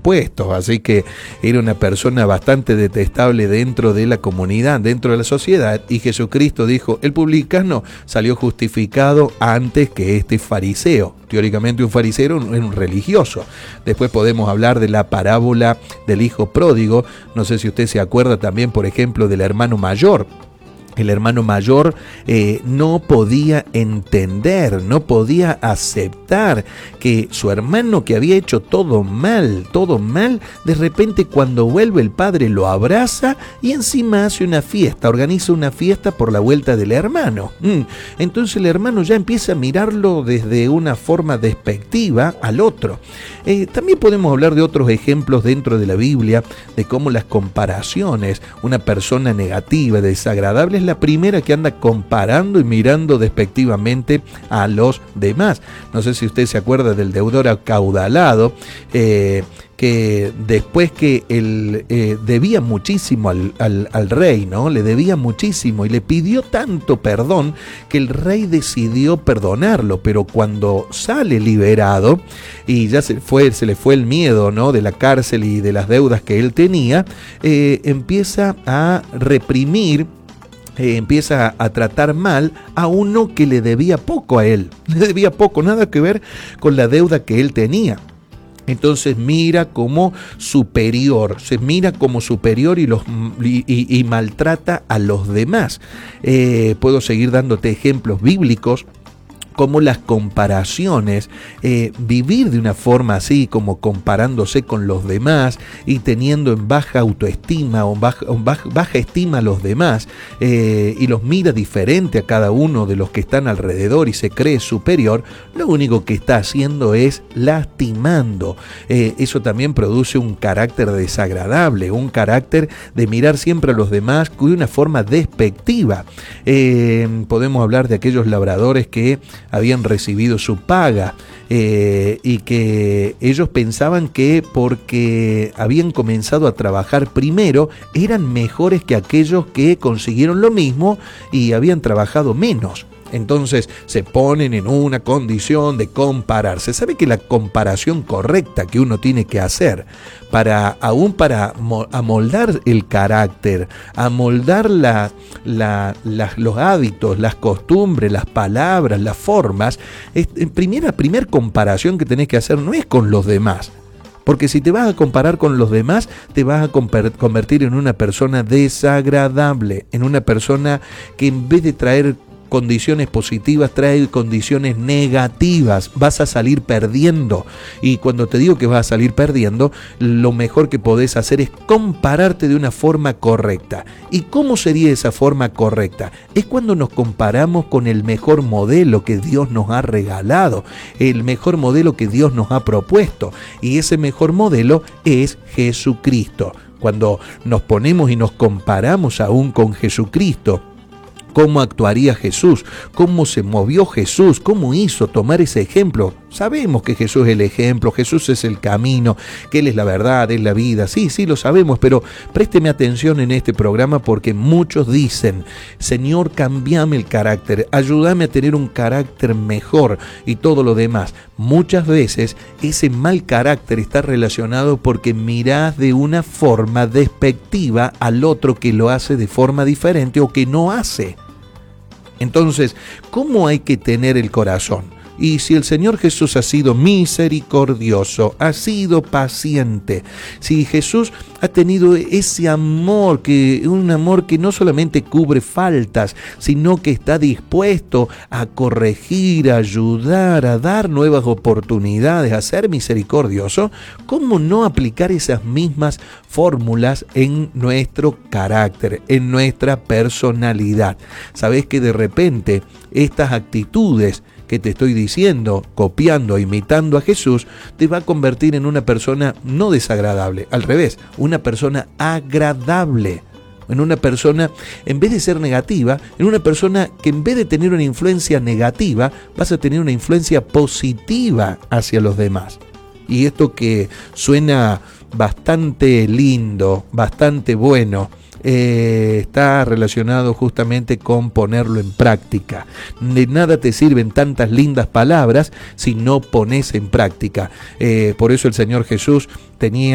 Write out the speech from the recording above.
impuestos, así que era una persona bastante detestable dentro de la comunidad, dentro de la sociedad, y Jesucristo dijo, el publicano salió justificado antes que este fariseo. Teóricamente un fariseo era un religioso. Después podemos hablar de la parábola del hijo pródigo. No sé si usted se acuerda también, por ejemplo, del hermano mayor. El hermano mayor no podía entender, no podía aceptar que su hermano, que había hecho todo mal, de repente cuando vuelve el padre lo abraza y encima hace una fiesta, organiza una fiesta por la vuelta del hermano. Entonces el hermano ya empieza a mirarlo desde una forma despectiva al otro. También podemos hablar de otros ejemplos dentro de la Biblia, de cómo las comparaciones, una persona negativa, desagradable, es la primera que anda comparando y mirando despectivamente a los demás. No sé si usted se acuerda del deudor acaudalado, que después que él debía muchísimo al rey, ¿no? Le debía muchísimo y le pidió tanto perdón que el rey decidió perdonarlo, pero cuando sale liberado y ya se le fue el miedo, ¿no? De la cárcel y de las deudas que él tenía, empieza a reprimir, empieza a tratar mal a uno que le debía poco a él. Le debía poco, nada que ver con la deuda que él tenía. Entonces mira como superior, se mira como superior y maltrata a los demás. Puedo seguir dándote ejemplos bíblicos, como las comparaciones, vivir de una forma así, como comparándose con los demás y teniendo en baja autoestima o baja estima a los demás, y los mira diferente a cada uno de los que están alrededor y se cree superior, lo único que está haciendo es lastimando. Eso también produce un carácter desagradable, un carácter de mirar siempre a los demás de una forma despectiva. Podemos hablar de aquellos labradores que habían recibido su paga y que ellos pensaban que porque habían comenzado a trabajar primero eran mejores que aquellos que consiguieron lo mismo y habían trabajado menos. Entonces se ponen en una condición de compararse. ¿Sabe que la comparación correcta que uno tiene que hacer para amoldar el carácter, amoldar los hábitos, las costumbres, las palabras, las formas, primera comparación que tenés que hacer no es con los demás? Porque si te vas a comparar con los demás, te vas a convertir en una persona desagradable, en una persona que en vez de traer condiciones positivas, trae condiciones negativas, vas a salir perdiendo. Y cuando te digo que vas a salir perdiendo, lo mejor que podés hacer es compararte de una forma correcta. ¿Y cómo sería esa forma correcta? Es cuando nos comparamos con el mejor modelo que Dios nos ha regalado, el mejor modelo que Dios nos ha propuesto, y ese mejor modelo es Jesucristo. Cuando nos ponemos y nos comparamos aún con Jesucristo, ¿cómo actuaría Jesús? ¿Cómo se movió Jesús? ¿Cómo hizo tomar ese ejemplo? Sabemos que Jesús es el ejemplo, Jesús es el camino, que Él es la verdad, es la vida. Sí, lo sabemos, pero présteme atención en este programa porque muchos dicen, Señor, cambiame el carácter, ayúdame a tener un carácter mejor y todo lo demás. Muchas veces ese mal carácter está relacionado porque mirás de una forma despectiva al otro que lo hace de forma diferente o que no hace. Entonces, ¿cómo hay que tener el corazón? Y si el Señor Jesús ha sido misericordioso, ha sido paciente, si Jesús ha tenido ese amor, un amor que no solamente cubre faltas, sino que está dispuesto a corregir, a ayudar, a dar nuevas oportunidades, a ser misericordioso, ¿cómo no aplicar esas mismas fórmulas en nuestro carácter, en nuestra personalidad? Sabés que de repente estas actitudes que te estoy diciendo, copiando, imitando a Jesús, te va a convertir en una persona no desagradable, al revés, una persona agradable, en una persona, en vez de ser negativa, en una persona que en vez de tener una influencia negativa, vas a tener una influencia positiva hacia los demás. Y esto que suena bastante lindo, bastante bueno, está relacionado justamente con ponerlo en práctica. De nada te sirven tantas lindas palabras si no pones en práctica. Por eso el Señor Jesús tenía